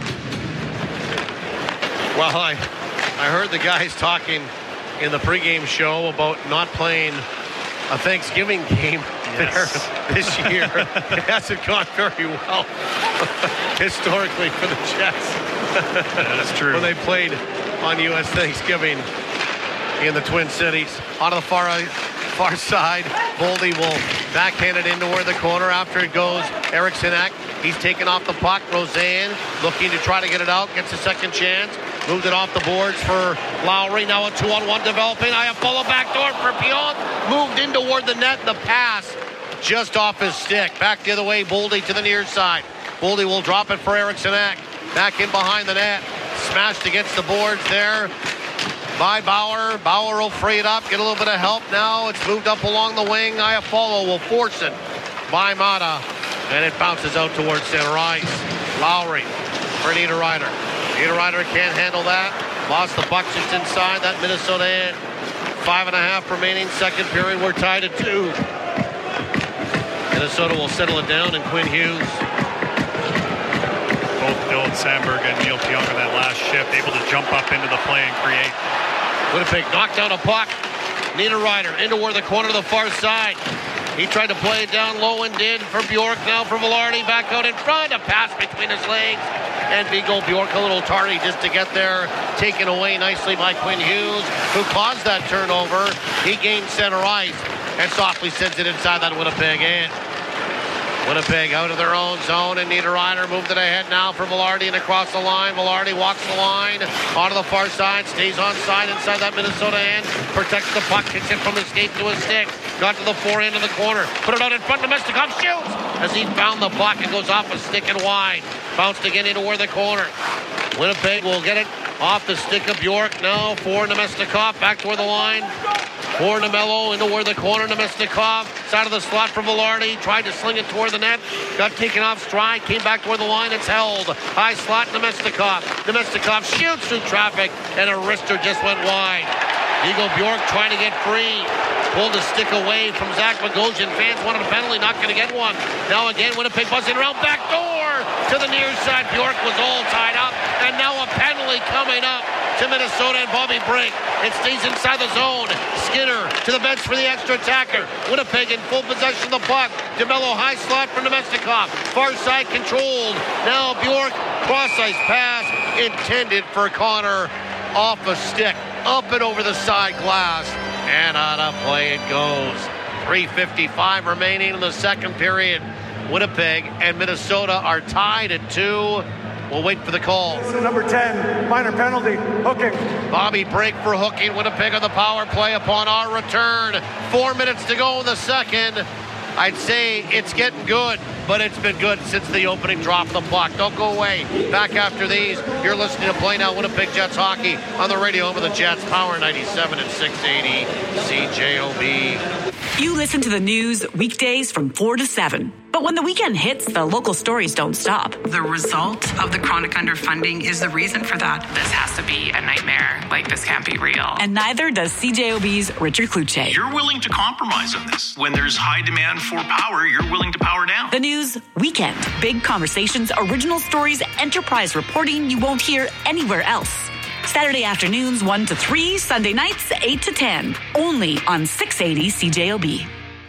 Speaker 17: Well, I heard the guys talking in the pregame show about not playing a Thanksgiving game there this year. It hasn't gone very well historically for the Jets.
Speaker 18: That's true.
Speaker 17: When they played on U.S. Thanksgiving in the Twin Cities. Onto the far side, Boldy will backhand it into where the corner after it goes. Eriksson Ek, he's taken off the puck. Rosen looking to try to get it out, gets a second chance. Moved it off the boards for Lowry. Now a 2-on-1 developing. I have follow backdoor for Pionk. Moved in toward the net. The pass just off his stick. Back the other way, Boldy to the near side. Boldy will drop it for Eriksson Ek. Back in behind the net. Smashed against the boards there by Bauer. Bauer will free it up. Get a little bit of help now. It's moved up along the wing. Iafallo will force it by Mata. And it bounces out towards center ice. Lowry for Niederreiter. Niederreiter can't handle that. Lost the puck just inside that Minnesota end. 5.5 remaining, second period. We're tied at 2. Minnesota will settle it down, and Quinn Hughes.
Speaker 18: Both Dylan Sandberg and Neil Pionk on that last shift, able to jump up into the play and create.
Speaker 17: Winnipeg knocked down a puck. Niederreiter into where the corner to the far side. He tried to play it down low and did for Bjork. Now for Velarde back out in front. A pass between his legs. And Viggo Bjork a little tardy just to get there. Taken away nicely by Quinn Hughes, who caused that turnover. He gained center ice and softly sends it inside that Winnipeg end. Winnipeg out of their own zone, and Niederreiter moved it ahead now for Velarde and across the line. Velarde walks the line onto the far side, stays on side inside that Minnesota end, protects the puck, kicks it from his skate to his stick, got to the forehand of the corner, put it out in front. Nemestikov shoots as he found the puck. It goes off a stick and wide, bounced again into where the corner. Winnipeg will get it off the stick of Bjork now for Nemestikov, back toward the line. For Nemelo into where the corner. Nemestikov, side of the slot for Velarde. Tried to sling it toward the net. Got taken off stride. Came back toward the line. It's held. High slot, Nemestikov. Nemestikov shoots through traffic, and a wrister just went wide. Viggo Bjork trying to get free. Pulled the stick away from Zach Bogosian. Fans wanted a penalty. Not going to get one. Now again, Winnipeg buzzing around. Back door to the near side. Bjork was all tied up. And now a penalty coming up to Minnesota and Bobby Brink. It stays inside the zone. Skinner to the bench for the extra attacker. Winnipeg in full possession of the puck. DeMello high slot for Nemestikov. Far side controlled. Now Bjork, cross-ice pass intended for Connor. Off a stick. Up and over the side glass. And out of play it goes. 3:55 remaining in the second period. Winnipeg and Minnesota are tied at 2. We'll wait for the call.
Speaker 4: Number 10, minor penalty, hooking.
Speaker 17: Bobby Brink for hooking. Winnipeg on the power play upon our return. 4 minutes to go in the second. I'd say it's getting good. but it's been good since the opening drop of the puck. Don't go away. Back after these, you're listening to Play Now Winnipeg Jets hockey on the radio over the Jets, Power 97 and 680 CJOB.
Speaker 5: You listen to the news weekdays from 4 to 7. But when the weekend hits, the local stories don't stop.
Speaker 6: The result of the chronic underfunding is the reason for that. This has to be a nightmare. Like, this can't be real.
Speaker 5: And neither does CJOB's Richard Kluche.
Speaker 7: You're willing to compromise on this. When there's high demand for power, you're willing to power down.
Speaker 5: The news weekend. Big conversations, original stories, enterprise reporting you won't hear anywhere else. Saturday afternoons 1 to 3, Sunday nights 8 to 10. Only on 680 CJOB.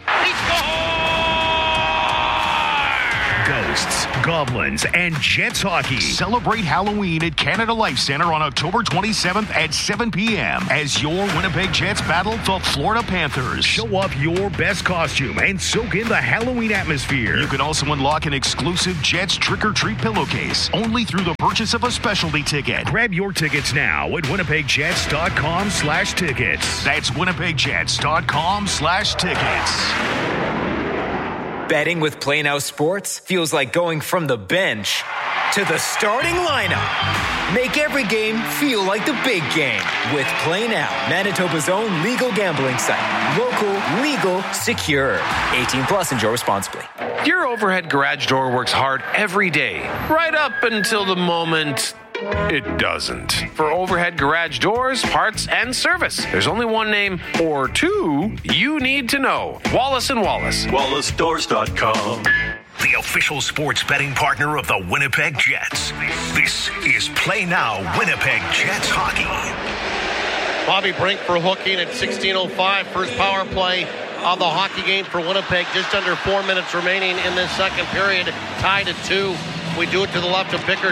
Speaker 10: Ghosts, Goblins, and Jets hockey. Celebrate Halloween at Canada Life Center on October 27th at 7 p.m. as your Winnipeg Jets battle the Florida Panthers. Show up your best costume and soak in the Halloween atmosphere. You can also unlock an exclusive Jets trick-or-treat pillowcase only through the purchase of a specialty ticket. Grab your tickets now at winnipegjets.com/tickets. That's winnipegjets.com/tickets.
Speaker 11: Betting with Play Now Sports feels like going from the bench to the starting lineup. Make every game feel like the big game with Play Now, Manitoba's own legal gambling site. Local, legal, secure. 18 plus, enjoy responsibly.
Speaker 25: Your overhead garage door works hard every day, right up until the moment it doesn't. For overhead garage doors, parts, and service, there's only one name or two you need to know. Wallace & Wallace.
Speaker 3: WallaceDoors.com. The official sports betting partner of the Winnipeg Jets. This is Play Now Winnipeg Jets hockey.
Speaker 17: Bobby Brink for hooking at 16:05. First power play of the hockey game for Winnipeg. Just under 4 minutes remaining in this second period. Tied at 2. We do it to the left of Pickard.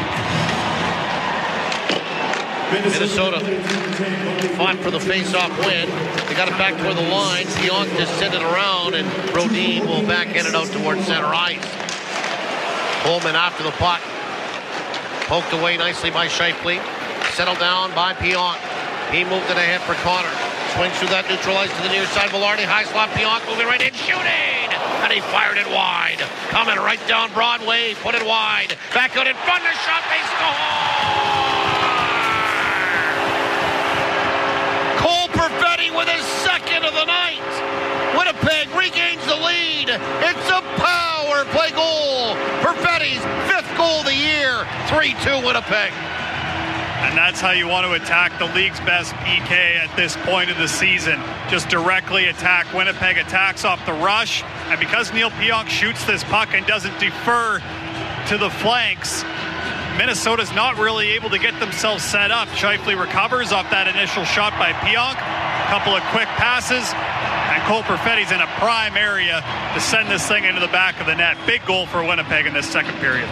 Speaker 17: Minnesota fought for the face-off win. They got it back toward the line. Pionk just sent it around, and Brodin will backhand it out towards center ice. Pullman after the puck. Poked away nicely by Scheifele. Settled down by Pionk. He moved it ahead for Connor. Swings through that neutral ice to the near side. Velarde, high slot. Pionk moving right in, shooting! And he fired it wide. Coming right down Broadway. Put it wide. Back out in front. The shot. They score! Cole Perfetti with his second of the night. Winnipeg regains the lead. It's a power play goal. Perfetti's 5th goal of the year. 3-2 Winnipeg.
Speaker 18: And that's how you want to attack the league's best PK at this point of the season. Just directly attack. Winnipeg attacks off the rush. And because Neil Pionk shoots this puck and doesn't defer to the flanks, Minnesota's not really able to get themselves set up. Scheifele recovers off that initial shot by Pionk. A couple of quick passes, and Cole Perfetti's in a prime area to send this thing into the back of the net. Big goal for Winnipeg in this second period.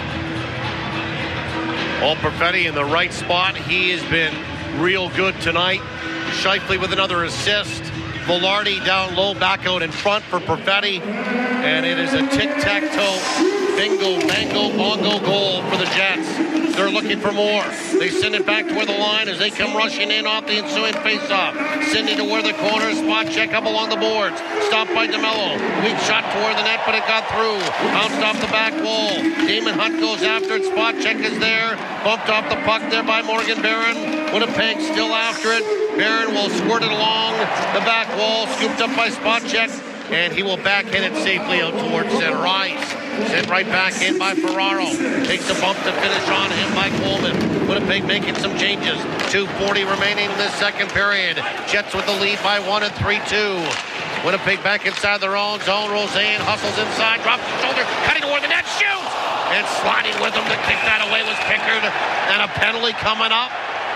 Speaker 17: Cole Perfetti in the right spot. He has been real good tonight. Scheifele with another assist. Velarde down low, back out in front for Perfetti. And it is a tic-tac-toe, bingo, bango, bongo goal for the Jets. They're looking for more. They send it back toward the line as they come rushing in off the ensuing faceoff. Sending to where the corner, spot check up along the boards. Stopped by DeMello. Weak shot toward the net, but it got through. Bounced off the back wall. Damon Hunt goes after it. Spot check is there. Bumped off the puck there by Morgan Barron. Winnipeg still after it. Barron will squirt it along the back wall. Scooped up by spot check. And he will backhand it safely out towards center ice. Sent right back in by Ferraro. Takes a bump to finish on him by Coleman. Winnipeg making some changes. 2:40 remaining in this second period. Jets with the lead by 1 at 3-2. Winnipeg back inside their own zone. Roseanne hustles inside, drops the shoulder, cutting toward the net, shoots! And sliding with him to kick that away was Pickard. And a penalty coming up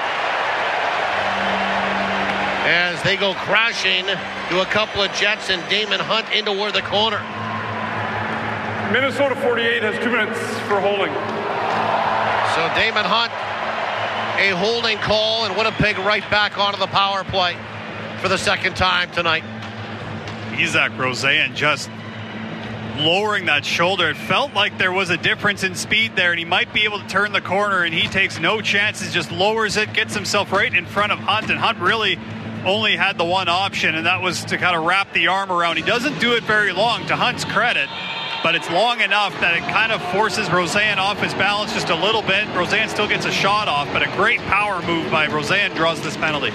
Speaker 17: as they go crashing to a couple of Jets and Damon Hunt into where the corner.
Speaker 4: Minnesota 48 has 2 minutes for holding.
Speaker 17: So Damon Hunt, a holding call, and Winnipeg right back onto the power play for the second time tonight.
Speaker 18: Isaac Roseanne just lowering that shoulder. It felt like there was a difference in speed there, and he might be able to turn the corner, and he takes no chances, just lowers it, gets himself right in front of Hunt, and Hunt really only had the one option, and that was to kind of wrap the arm around. He doesn't do it very long, to Hunt's credit, but it's long enough that it kind of forces Rosen off his balance just a little bit. Rosen still gets a shot off, but a great power move by Rosen draws this penalty.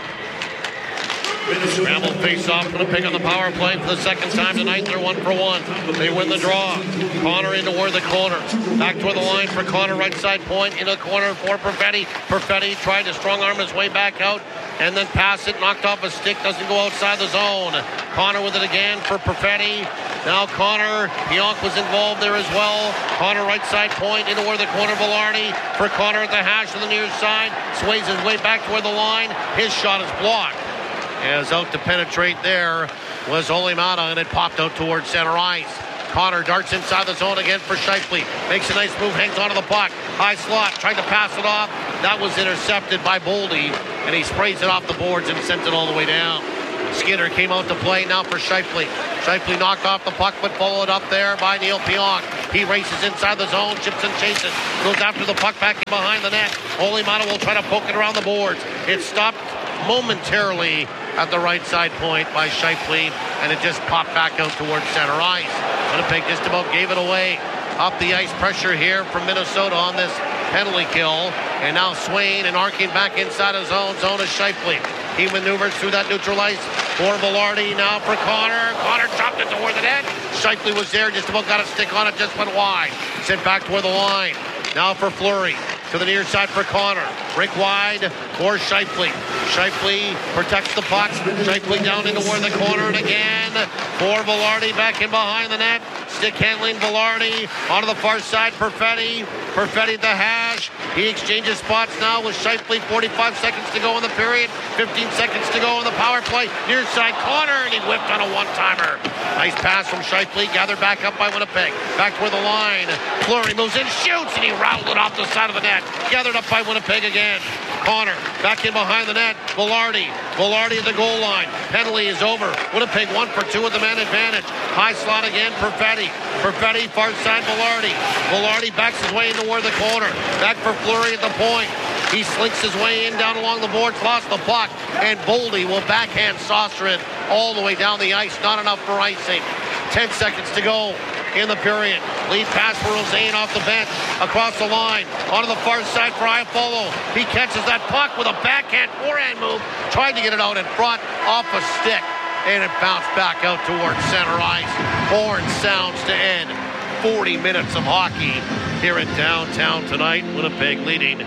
Speaker 17: Scramble face-off, Winnipeg on the power play for the second time tonight. They're 1-for-1. They win the draw. Connor into where the corner. Back toward the line for Connor, right side point. Into the corner for Perfetti. Perfetti tried to strong arm his way back out and then pass it. Knocked off a stick. Doesn't go outside the zone. Connor with it again for Perfetti. Now Connor. Pionk was involved there as well. Connor right side point into where the corner. Velarde for Connor at the hash on the near side. Sways his way back toward the line. His shot is blocked. As out to penetrate there was Olimata, and it popped out towards center ice. Connor darts inside the zone again for Scheifele. Makes a nice move, hangs onto the puck. High slot, tried to pass it off. That was intercepted by Boldy, and he sprays it off the boards and sent it all the way down. Skinner came out to play now for Scheifele. Scheifele knocked off the puck, but followed up there by Neil Pionk. He races inside the zone, chips and chases. Goes after the puck back in behind the net. Olimata will try to poke it around the boards. It stopped momentarily at the right side point by Scheifele, and it just popped back out towards center ice. Winnipeg just about gave it away. Up the ice pressure here from Minnesota on this penalty kill, and now Swain and arcing back inside his own zone is Scheifele. He maneuvers through that neutral ice for Velarde, now for Connor. Connor chopped it toward the net. Scheifele was there, just about got a stick on it, just went wide. Sent back toward the line. Now for Fleury. To the near side for Connor. Rick wide for Scheifele. Scheifele protects the puck. Scheifele down into where the corner, and again for Velarde back in behind the net. Stick handling Velarde onto the far side. Perfetti at the hash. He exchanges spots now with Scheifele. 45 seconds to go in the period. 15 seconds to go in the power play. Near side Connor, and he whipped on a one-timer. Nice pass from Scheifele. Gathered back up by Winnipeg. Back toward the line. Fleury moves in, shoots, and he rattled it off the side of the net. Gathered up by Winnipeg again. Connor back in behind the net. Velarde at the goal line. Penalty is over. Winnipeg 1-for-2 with the man advantage. High slot again. Perfetti far side Velarde. Velarde backs his way into where the corner. Back for Fleury at the point. He slinks his way in down along the boards, lost the puck, and Boldy will backhand saucer it all the way down the ice. Not enough for icing. 10 seconds to go in the period. Lead pass for Rosen off the bench, across the line, onto the far side for Iafallo. He catches that puck with a backhand forehand move, tried to get it out in front, off a stick, and it bounced back out towards center ice. Horn sounds to end 40 minutes of hockey here in downtown tonight. Winnipeg leading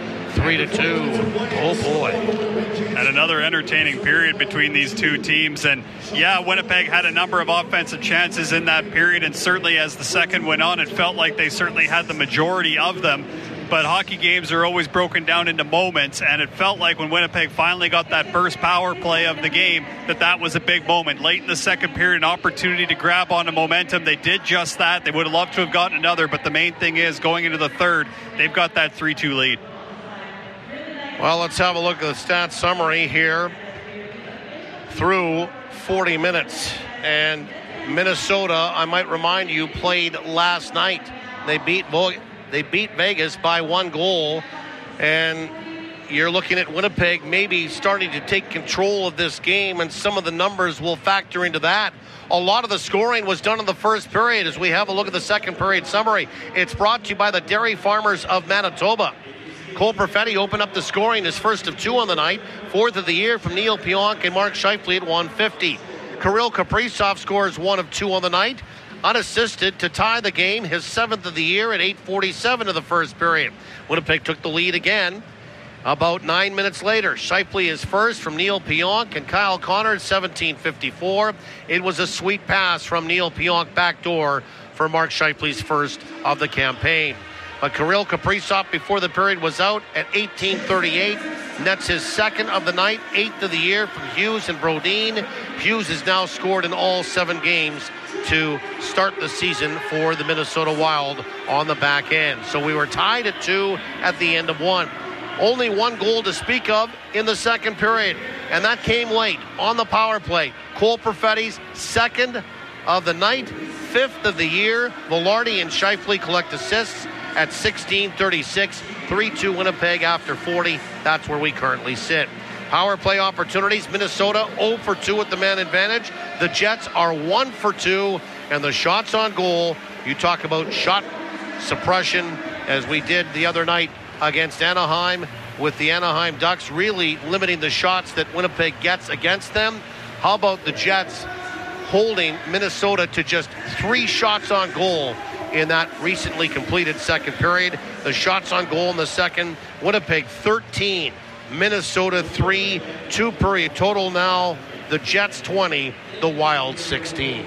Speaker 17: 3-2. Oh boy.
Speaker 18: And another entertaining period between these two teams. And yeah, Winnipeg had a number of offensive chances in that period, and certainly as the second went on, it felt like they certainly had the majority of them. But hockey games are always broken down into moments, and it felt like when Winnipeg finally got that first power play of the game, that was a big moment. Late in the second period, an opportunity to grab onto momentum. They did just that. They would have loved to have gotten another, but the main thing is, going into the third, they've got that 3-2 lead.
Speaker 17: Well, let's have a look at the stats summary here through 40 minutes. And Minnesota, I might remind you, played last night. They beat Vegas by 1 goal. And you're looking at Winnipeg maybe starting to take control of this game, and some of the numbers will factor into that. A lot of the scoring was done in the first period. As we have a look at the second period summary, it's brought to you by the Dairy Farmers of Manitoba. Cole Perfetti opened up the scoring, his first of 2 on the night, 4th of the year from Neil Pionk and Mark Scheifele at 150. Kirill Kaprizov scores 1 of 2 on the night, unassisted to tie the game, his 7th of the year at 8:47 of the first period. Winnipeg took the lead again about 9 minutes later. Scheifele is first from Neil Pionk and Kyle Connor at 17:54. It was a sweet pass from Neil Pionk backdoor for Mark Scheifele's first of the campaign. But Kirill Kaprizov before the period was out at 18:38. Nets his 2nd of the night, 8th of the year from Hughes and Brodin. Hughes has now scored in all 7 games to start the season for the Minnesota Wild on the back end. So we were tied at 2 at the end of 1. Only 1 goal to speak of in the second period, and that came late on the power play. Cole Perfetti's 2nd of the night, 5th of the year. Velarde and Scheifele collect assists at 16:36, 3-2 Winnipeg after 40. That's where we currently sit. Power play opportunities, Minnesota 0 for 2 with the man advantage. The Jets are 1 for 2, And the shots on goal, you talk about shot suppression, as we did the other night against Anaheim, with the Anaheim Ducks really limiting the shots that Winnipeg gets against them. How about the Jets holding Minnesota to just 3 shots on goal in that recently completed second period? The shots on goal in the second, Winnipeg 13, Minnesota 3, 2 period total now. The Jets 20, the Wild 16.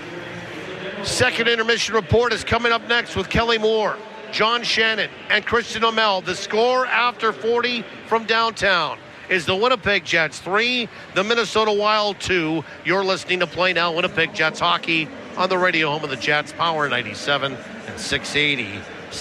Speaker 17: Second intermission report is coming up next with Kelly Moore, John Shannon, and Christian O'Mell. The score after 40 from downtown is the Winnipeg Jets 3, the Minnesota Wild 2. You're listening to Play Now Winnipeg Jets hockey on the radio home of the Jets, Power 97 and 680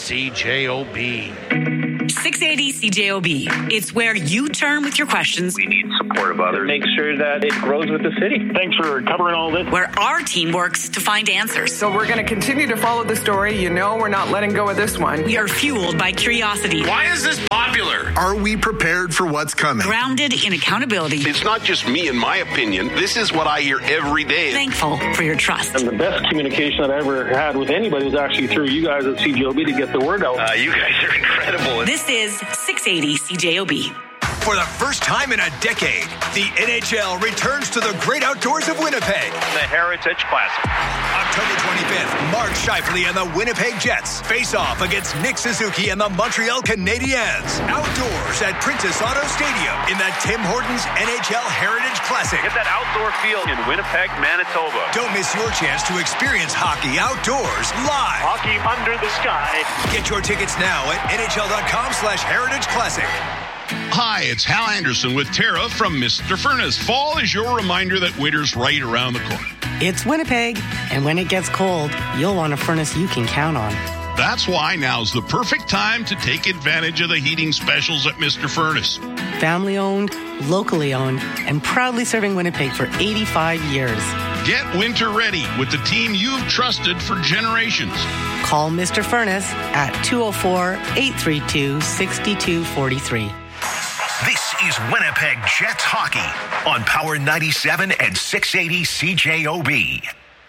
Speaker 17: CJOB.
Speaker 5: 680 CJOB. It's where you turn with your questions.
Speaker 2: We need support of others. Make sure that it grows with the city. Thanks for covering all this.
Speaker 5: Where our team works to find answers.
Speaker 9: So we're going to continue to follow the story. You know we're not letting go of this one.
Speaker 5: We are fueled by curiosity.
Speaker 7: Why is this popular?
Speaker 12: Are we prepared for what's coming?
Speaker 5: Grounded in accountability.
Speaker 7: It's not just me and my opinion. This is what I hear every day.
Speaker 5: Thankful for your trust.
Speaker 2: And the best communication that I ever had with anybody was actually through you guys at CJOB to get the word out.
Speaker 7: You guys are incredible.
Speaker 5: This is 680 CJOB.
Speaker 13: For the first time in a decade, the NHL returns to the great outdoors of Winnipeg.
Speaker 2: The Heritage Classic.
Speaker 13: October 25th, Mark Scheifele and the Winnipeg Jets face off against Nick Suzuki and the Montreal Canadiens. Outdoors at Princess Auto Stadium in the Tim Hortons NHL Heritage Classic.
Speaker 2: Get that outdoor feel in Winnipeg, Manitoba.
Speaker 13: Don't miss your chance to experience hockey outdoors live.
Speaker 2: Hockey under the sky.
Speaker 13: Get your tickets now at NHL.com/Heritage Classic.
Speaker 10: Hi, it's Hal Anderson with Tara from Mr. Furnace. Fall is your reminder that winter's right around the corner.
Speaker 14: It's Winnipeg, and when it gets cold, you'll want a furnace you can count on.
Speaker 10: That's why now's the perfect time to take advantage of the heating specials at Mr. Furnace.
Speaker 14: Family owned, locally owned, and proudly serving Winnipeg for 85 years.
Speaker 10: Get winter ready with the team you've trusted for generations.
Speaker 14: Call Mr. Furnace at 204-832-6243.
Speaker 3: This is Winnipeg Jets hockey on Power 97 and 680 CJOB.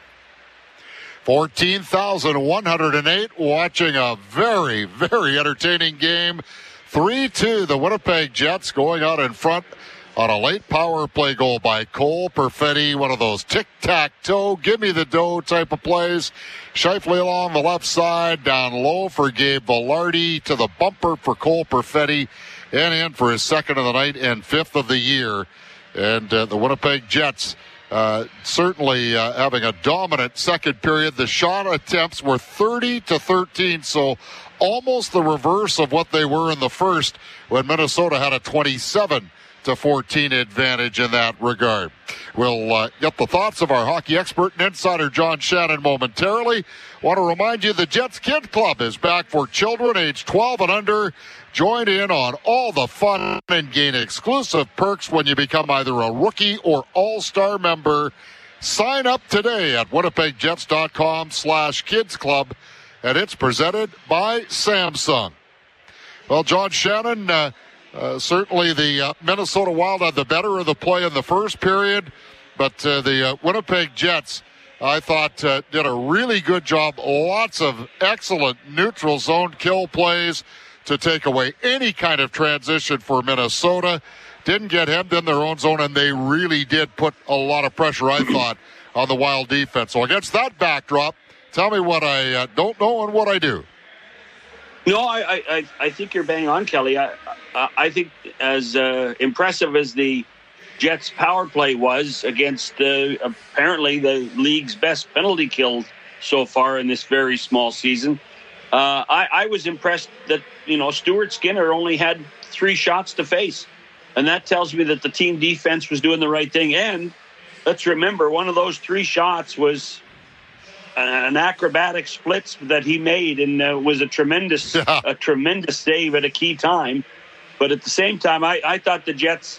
Speaker 8: 14,108 watching a very, very entertaining game. 3-2, the Winnipeg Jets going out in front on a late power play goal by Cole Perfetti. One of those tic-tac-toe, give-me-the-dough type of plays. Scheifele along the left side, down low for Gabe Velarde, to the bumper for Cole Perfetti, and in for his second of the night and fifth of the year. And the Winnipeg Jets certainly having a dominant second period. The shot attempts were 30-13, so almost the reverse of what they were in the first, when Minnesota had a 27-14 advantage in that regard. We'll get the thoughts of our hockey expert and insider John Shannon momentarily. Want to remind you the Jets Kid Club is back for children aged 12 and under. Join in on all the fun and gain exclusive perks when you become either a rookie or all-star member. Sign up today at winnipegjets.com/kids club, and it's presented by Samsung. Well, John Shannon, certainly the Minnesota Wild had the better of the play in the first period, but the Winnipeg Jets, I thought, did a really good job. Lots of excellent neutral zone kill plays to take away any kind of transition for Minnesota. Didn't get hemmed in their own zone, and they really did put a lot of pressure, I thought, on the Wild defense. So against that backdrop, tell me what I don't know and what I do.
Speaker 2: No, I think you're bang on, Kelly. I think as impressive as the Jets' power play was against apparently the league's best penalty kill so far in this very small season, I was impressed that, Stuart Skinner only had 3 shots to face. And that tells me that the team defense was doing the right thing. And let's remember, one of those 3 shots was an acrobatic split that he made, and was a tremendous save at a key time. But at the same time, I thought the Jets,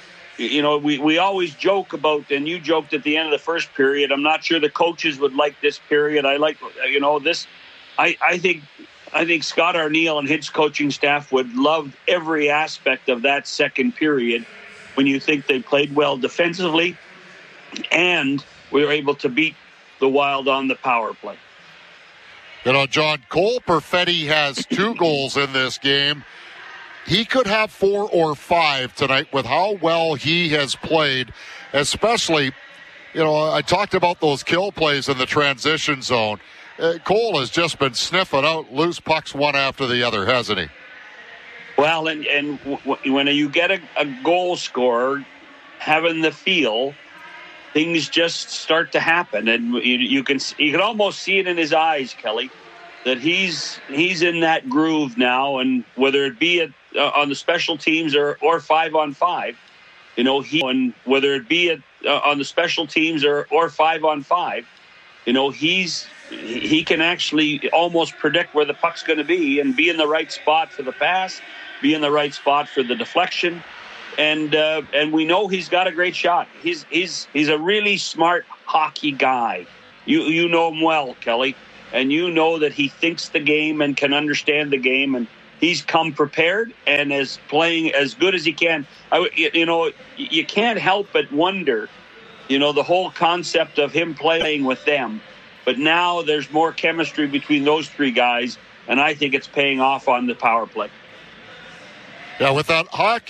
Speaker 2: we always joke about, and you joked at the end of the first period, I'm not sure the coaches would like this period. I like, this. I think Scott Arniel and his coaching staff would love every aspect of that second period when you think they played well defensively and we were able to beat the Wild on the power play.
Speaker 8: You know, John, Cole Perfetti has 2 goals in this game. He could have 4 or 5 tonight with how well he has played, especially, you know, I talked about those kill plays in the transition zone. Cole has just been sniffing out loose pucks one after the other, hasn't he?
Speaker 2: Well, and when you get a goal scorer having the feel, things just start to happen, and you can almost see it in his eyes, Kelly, that he's in that groove now, and whether it be on the special teams or 5-on-5, you know, whether it be on the special teams or 5-on-5, you know, he can actually almost predict where the puck's going to be and be in the right spot for the pass, be in the right spot for the deflection. And we know he's got a great shot. He's a really smart hockey guy. You know him well, Kelly, and you know that he thinks the game and can understand the game, and he's come prepared and is playing as good as he can. You know, you can't help but wonder, you know, the whole concept of him playing with them. But now there's more chemistry between those 3 guys, and I think it's paying off on the power play.
Speaker 8: Yeah, with that hockey